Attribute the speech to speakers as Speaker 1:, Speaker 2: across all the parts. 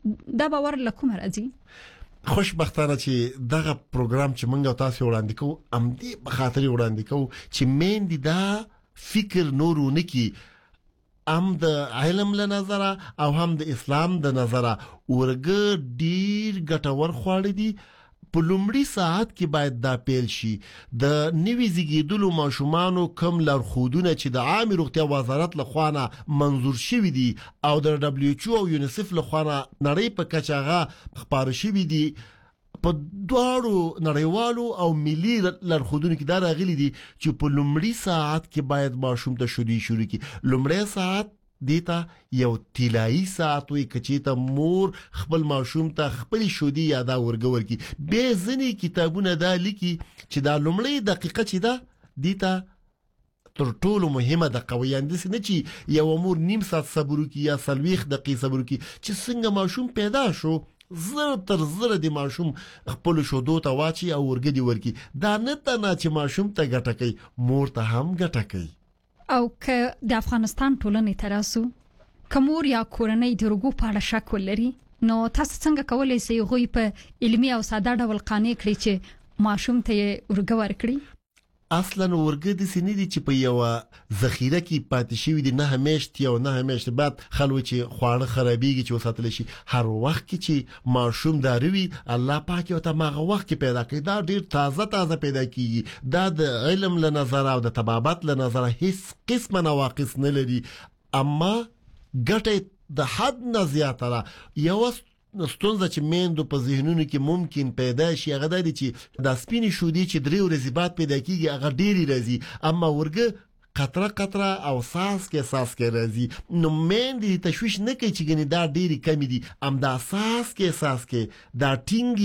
Speaker 1: دا باور له کومه راځي؟
Speaker 2: خوشبختانه چې دغه پروګرام چې موږ تاسو وړاندې کوو ام دې په خاطر وړاندې کوو چې مين دي دا فکر نورونه کی ام د علم له نظره او هم د اسلام د نظره ورګ ډیر ګټور خواړه دي. په لومړي ساعت کې باید دا پیل شي د نوي زیږیدلو ماشومانو کم لارښودونه چې د عامه روغتیا وزارت له خوا منظور شوی دي او د WHO او یونیسف له خوا نړۍ په کچاغه خبر شوی دي په دواړو نړیوالو او ملي لارښودونو کې دا راغلي دي چې په لومړي ساعت کې باید ماشوم ته شودي شروع کی. لومړی ساعت دیتا یو طلایی ساعت وي کچې ته مور خپل ماشوم ته خپل شودي یادا ورګور کی. به ځنی کتابونه دا لیکي چې دا لومړی دقیقه چې دا دیتا تر ټولو مهمه د قویاندس نه چې یو مور نیم ساعت صبر وکي یا سلويخ دقیقه صبر وکي چې څنګه ماشوم پیدا شو زر تر زر د ماشوم خپل شودو ته واچي او ورګدي ورکی. دا نه ته چې ماشوم ته ګټه کوي مور ته هم ګټه کوي.
Speaker 1: او که د افغانستان ټولنې تراسو کومور یا کورنۍ د رګو په اړه شک ولري نو تاسو څنګه کولای شئ غوي په علمي او ساده ډول قانع کړئ چې ماشوم ته ورګ ورکړي؟
Speaker 2: اصلا ورګ د سینې دي چې په یو ذخیره کې پاتې شوی دي نه همیشت یو نه همیشت بعد خلوي چې خواړه خرابېږي چې وساتل شي. هر وخت کې چې ماشوم داروي الله پاک یو ته ماغه وخت کې پیدا کوي دا ډیر تازه پیدا کیږي. دا د علم له نظر او د طبابت له نظر هیڅ قسم نواقص نه لري اما ګټه د حد نه زیاتره یو ستونزه چې میندو په ذهنونو کې ممکن پیدا شي هغه د چې د سپینې شودي چې درې ورځې بعد پیدا کیږي هغه ډېری راځي اما ورګه قطره او ساس کې راځي. نو میندې تشویش نه کوي چې ګنې دا ډېری کمی دي ام دا ساس کې دا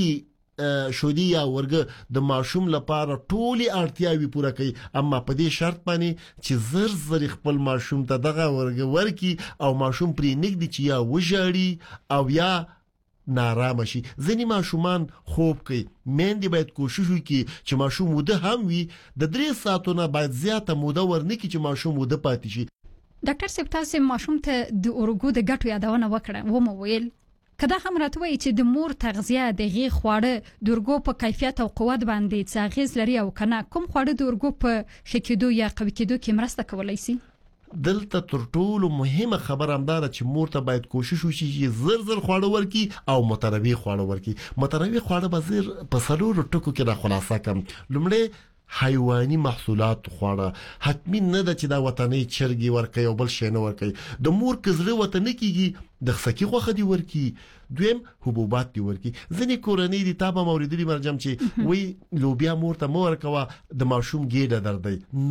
Speaker 2: ټینګي شودي یا ورګه د ماشوم لپاره ټولي اړتیاوي پوره کوي اما په دې شرط باندې چې زر خپل ماشوم ته دغه ورګه ورکی او ماشوم پرې نګدي چې یا وژاړي او یا نارامه شي. ځینې ماشومان خوب کوي میندې باید کوشش وکړي چې ماشوم وده هم وي د 3 ساعتونو باید زیاته موده ورنکړي چې ماشوم وده پاتې شي.
Speaker 1: ډاکټر صاحب تاسو ماشوم ته د اورګو د ګټو یادونه وکړه و مو ویل کدا هم راتوي چې د مور تغذیه د غي خواړه د اورګو په کیفیت او قوت باندې څاغیز لري او کنه کوم خواړه د اورګو په شکیدو یا قوي کېدو کې مرسته کولای شي؟
Speaker 2: دلته تر ټولو مهمه خبر همدار چې مور ته باید کوشش وشي چې زر خواړه ورکی او متنوع خواړه ورکی. متنوع خواړه به زر په سلور ټکو کې را خلاصه کم. لومړی حیواني محصولات خواړه حتمی نه ده چې دا وطني چرګي ورکي او بل شي نه ورکي. د مور کزره وطني کیږي د خسکی خوخه دی ورکی. دویم حبوبات دی ورکی. ځنې کورنۍ دي تابه موریدلی مرجم چې وی لوبیا مور ته مور کوا د ماشوم ګیډه دردی.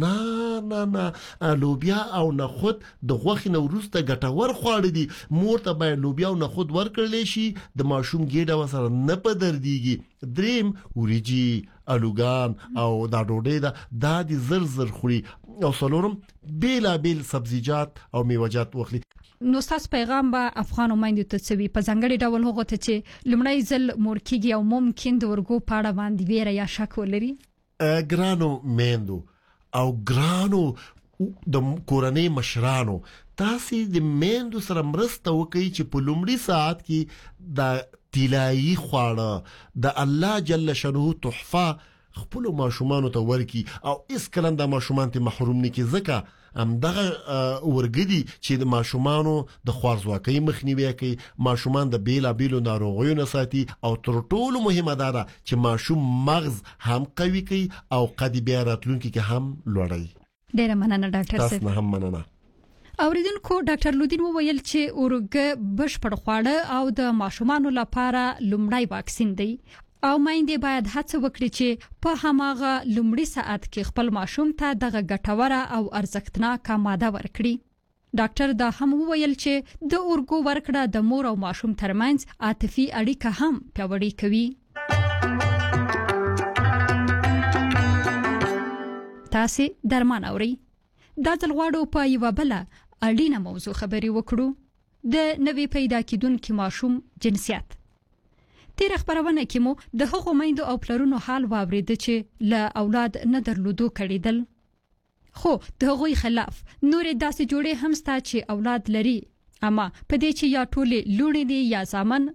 Speaker 2: نه لوبیا او نخود د غوښې نو وروسته ګټور خواړه دي. مور ته باید لوبیا او نخود ورکړل شي د ماشوم ګیډه وسره نه پدرديږي. دریم وريجي الوګان او دا ډوډۍ دا د زر خوري او څلورم بیل سبزیجات او میوه‌جات واخلي.
Speaker 1: نو تاسو پیغام به افغان ومایندو ته سوي په ځنګړي ډول هغه ته چې لمړی ځل مورکیږي او ممکن د ورګو پاړه باندې ویره یا شک ولري.
Speaker 2: ګرانو میندو او ګرانو د کورنۍ مشرانو تاسو د میندو سره مرسته وکړئ چې په لومړي ساعت کې د طلایی خواړه د الله جل شانه تحفه خپل ماشومان ته ورکی او اس کلم د ماشومان ته محروم نه کی ځکه ام دغه ورګدي چې د ماشومانو د خوارزواکۍ مخنیوي کوي ماشومان د بیلابیلو ناروغیو نه ساتي او تر ټولو مهمه ده چې ماشوم مغز هم قوي کوي او قد بیا راتلونکي کې هم لوړي.
Speaker 1: ډیره مننه ډاکټر صاحب.
Speaker 2: تاسو هم مننه.
Speaker 1: اوریدونکو ډاکټر لودین وویل چې اورګ بشپړ خواړه او د ماشومانو لپاره لومړی واکسین دی او مایندې باید هڅه وکړي چې په هماغه لومړي ساعت کې خپل ماشوم ته دغه ګټوره او ارزښتناکه ماده ورکړي. ډاکټر دا هم وویل چې د اورګو ورکړه د مور او ماشوم ترمنځ عاطفي اړیکه هم پیاوړې کوي. تاسو درمان اوري دا ځل غواړو په یو بل اړینه موضوع خبري وکړو د نوې پیدا کیدونکو ماشوم جنسیت. تیر خبرونه کې مو د هغو میندو او پلرونو حال واورید چې له اولاد نه درلودو کړیدل خو د هغوی خلاف نور داسې جوړې هم ستا چې اولاد لري اما په دې چې یا ټولې لوڼې دي یا زامن